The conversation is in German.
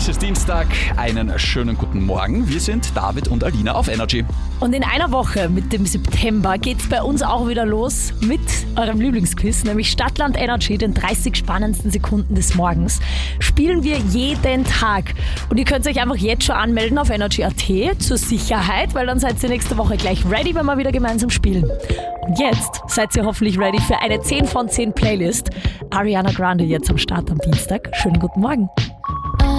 Es ist Dienstag, einen schönen guten Morgen. Wir sind David und Alina auf Energy. Und in einer Woche mit dem September geht's bei uns auch wieder los mit eurem Lieblingsquiz, nämlich Stadtland Energy, den 30 spannendsten Sekunden des Morgens. Spielen wir jeden Tag. Und ihr könnt euch einfach jetzt schon anmelden auf energy.at zur Sicherheit, weil dann seid ihr nächste Woche gleich ready, wenn wir wieder gemeinsam spielen. Und jetzt seid ihr hoffentlich ready für eine 10 von 10 Playlist. Ariana Grande jetzt am Start am Dienstag. Schönen guten Morgen.